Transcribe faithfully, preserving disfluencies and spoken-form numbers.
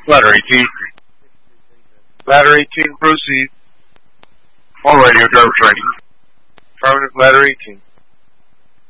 Ladder eighteen. Ladder eighteen, proceed. All radio, driver training. Affirmative, ladder eighteen.